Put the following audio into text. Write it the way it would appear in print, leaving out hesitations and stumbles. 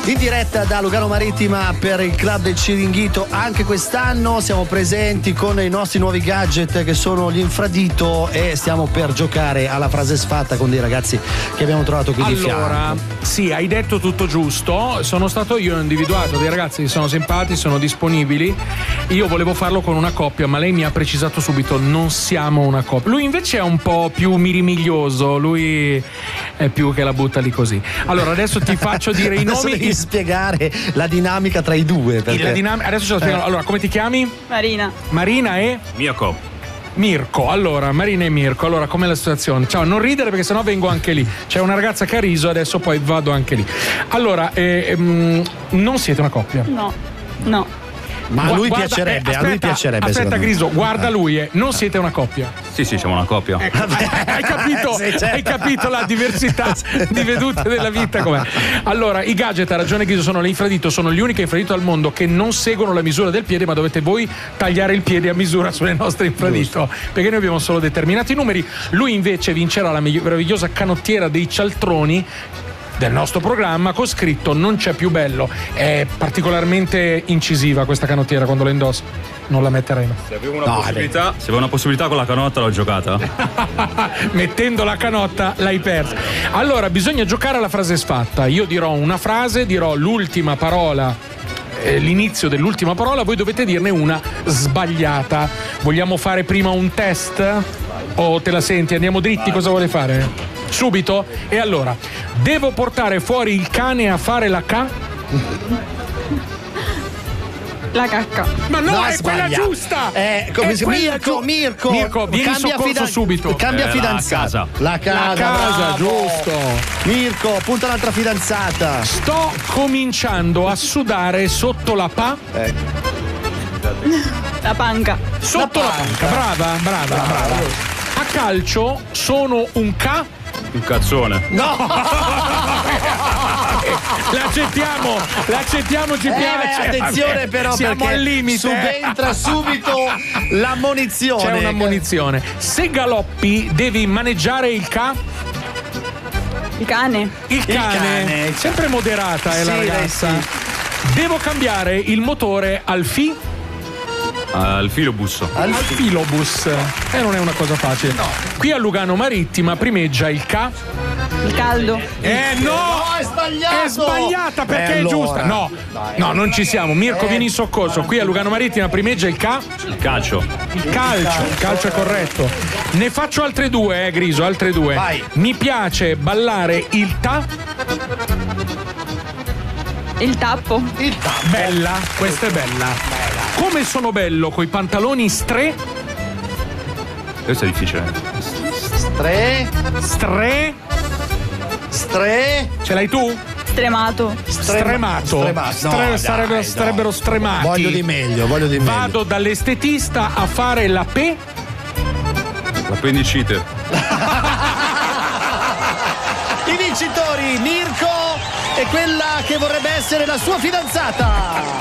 In diretta da Lugano Marittima per il Club del Ciringhito anche quest'anno siamo presenti con i nostri nuovi gadget che sono gli infradito e stiamo per giocare alla frase sfatta con dei ragazzi che abbiamo trovato qui di fianco. Allora, sì, hai detto tutto giusto, sono stato io, ho individuato dei ragazzi che sono simpatici, sono disponibili. Io volevo farlo con una coppia, ma lei mi ha precisato subito, non siamo una coppia. Lui invece è un po' più mirimiglioso, lui è più che la butta lì così. Allora adesso ti faccio dire i nomi. Devi spiegare la dinamica tra i due. Perché... Adesso ce lo spiego. Allora, come ti chiami? Marina. Marina e? Mirko. Allora, Marina e Mirko. Allora, com'è la situazione? Ciao, non ridere perché sennò vengo anche lì. C'è una ragazza che ha riso, adesso poi vado anche lì. Allora, non siete una coppia? No. Ma a lui piacerebbe, a lui piacerebbe. Aspetta, Griso, guarda lui, non siete una coppia. Sì, siamo una coppia. Hai capito? Sì, certo. Hai capito la diversità di vedute della vita com'è? Allora, i gadget, ha ragione Griso, sono le infradito, sono gli unici infradito al mondo che non seguono la misura del piede, ma dovete voi tagliare il piede a misura sulle nostre infradito, perché noi abbiamo solo determinati numeri. Lui invece vincerà la meravigliosa canottiera dei cialtroni del nostro programma con scritto "non c'è più bello". È particolarmente incisiva questa canottiera, quando la indossa non la metterei mai. Se avevo una possibilità con la canotta l'ho giocata. Mettendo la canotta l'hai persa. Allora bisogna giocare alla frase sfatta. Io dirò una frase, dirò l'ultima parola, l'inizio dell'ultima parola, voi dovete dirne una sbagliata. Vogliamo fare prima un test? O te la senti? Andiamo dritti, cosa vuole fare? Subito? E allora, devo portare fuori il cane a fare la La cacca. Ma no, è sbaglia. quella giusta! Mirko, vieni in soccorso subito. Cambia fidanzata. La casa, giusto. Mirko, punta l'altra fidanzata. Sto cominciando a sudare sotto la La panca. Sotto la panca. Brava. A calcio sono un Un cazzone. No! L'accettiamo, ci piace. Attenzione però, siamo perché al limite. Subentra subito l'ammonizione. C'è un'ammonizione. Se galoppi devi maneggiare il cane. Il cane. Sempre moderata è la ragazza. Sì. Devo cambiare il motore al filobus. Al filobus. Non è una cosa facile. No. Qui a Lugano Marittima primeggia il caldo. No! È sbagliato! È sbagliata perché allora. È giusta. No, non ci siamo. Mirko, vieni in soccorso. Qui a Lugano Marittima primeggia il calcio. Il calcio è corretto. Ne faccio altre due, Griso, altre due. Vai. Mi piace ballare il Il tappo. Bella, questa è bella. Come sono bello coi pantaloni Questo è difficile. Ce l'hai tu? Stremato. Sarebbero stremati. Voglio di meglio. Vado dall'estetista a fare l'appendicite. I vincitori, Mirko e quella che vorrebbe essere la sua fidanzata.